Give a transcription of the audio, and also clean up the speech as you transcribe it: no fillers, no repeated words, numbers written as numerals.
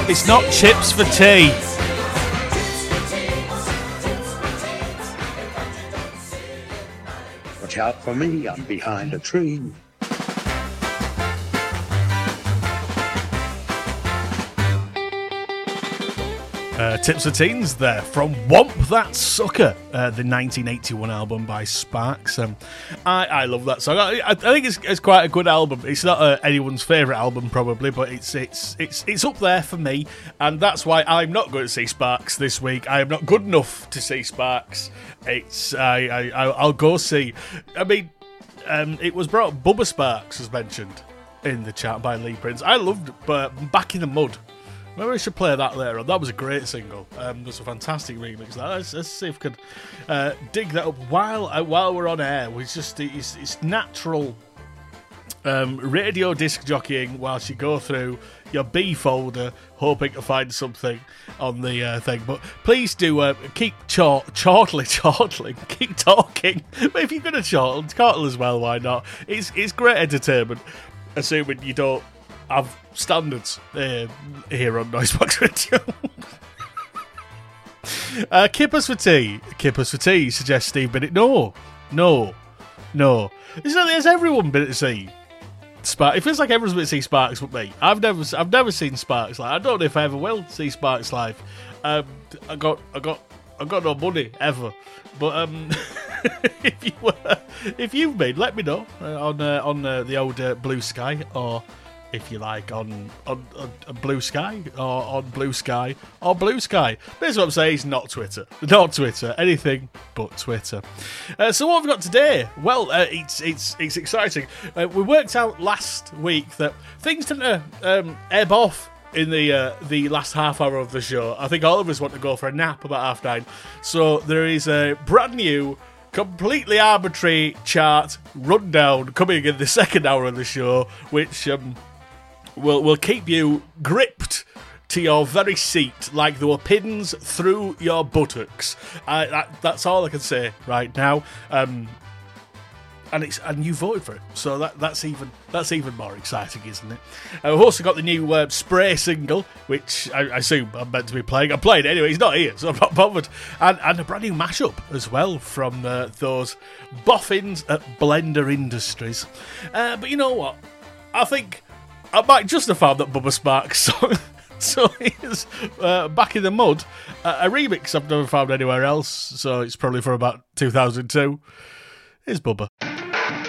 It's not chips for tea. Watch out for me, I'm behind a tree. Tips for Teens there from Womp That Sucker, the 1981 album by Sparks. I love that song. I think it's quite a good album. It's not anyone's favourite album probably, but it's up there for me, and that's why I'm not going to see Sparks this week. I am not good enough to see Sparks. I'll go see. I mean, it was brought up. Bubba Sparks was mentioned in the chat by Lee Prince. I loved Back in the Mud. Maybe we should play that later on. That was a great single. There's a fantastic remix. Let's see if we can dig that up while we're on air. It's natural radio disc jockeying whilst you go through your B folder, hoping to find something on the thing. But please do keep chortling, keep talking. But if you're going to chortle as well, why not? It's great entertainment, assuming you don't have standards here on Noisebox Radio. Kippers for tea, suggests Steve Bennett. No. Has everyone been to see Sparks? It feels like everyone's been to see Sparks but me. I've never seen Sparks live. I don't know if I ever will see Sparks live. I got no money ever. But if you've been, let me know on the old Blue Sky, or if you like, on Blue Sky, or on Blue Sky, or Blue Sky. Basically what I'm saying is not Twitter. Not Twitter. Anything but Twitter. So what have we got today? Well, it's exciting. We worked out last week that things tend to ebb off in the last half hour of the show. I think all of us want to go for a nap about 9:30. So there is a brand new, completely arbitrary chart rundown coming in the second hour of the show, which will keep you gripped to your very seat like there were pins through your buttocks. That's all I can say right now. And you voted for it, so that's even more exciting, isn't it? We've also got the new Spray single, which I assume I'm meant to be playing. I'm playing it anyway. He's not here, so I'm not bothered. And a brand new mashup as well from those boffins at Blender Industries. But you know what? I think I might just have found that Bubba Sparks song. So here's Back in the Mud, a remix I've never found anywhere else. So it's probably from about 2002. Here's Bubba.